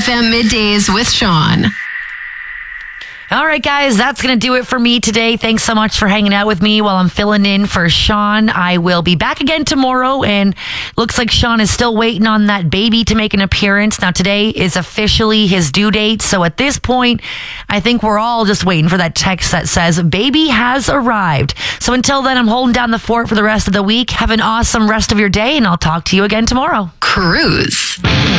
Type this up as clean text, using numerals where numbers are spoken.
FM Middays with Sean. All right, guys, that's going to do it for me today. Thanks so much for hanging out with me while I'm filling in for Sean. I will be back again tomorrow, and looks like Sean is still waiting on that baby to make an appearance. Now, today is officially his due date, so at this point, I think we're all just waiting for that text that says, baby has arrived. So until then, I'm holding down the fort for the rest of the week. Have an awesome rest of your day, and I'll talk to you again tomorrow. Cruise.